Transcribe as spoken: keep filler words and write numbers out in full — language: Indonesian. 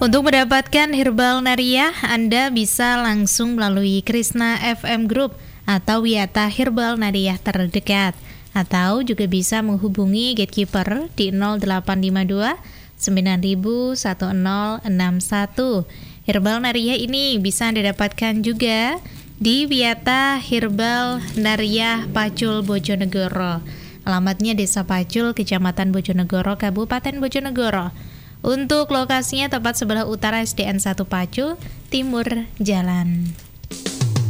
Untuk mendapatkan Herbal Nariah, Anda bisa langsung melalui Krishna F M Group atau Wiyata Herbal Nariah terdekat, atau juga bisa menghubungi Gatekeeper di nol delapan lima dua sembilan nol satu nol enam satu. Herbal Nariah ini bisa Anda dapatkan juga di Wiyata Herbal Nariah Pacul Bojonegoro. Alamatnya Desa Pacul, Kecamatan Bojonegoro, Kabupaten Bojonegoro. Untuk lokasinya tepat sebelah utara S D N satu Pacul, timur jalan.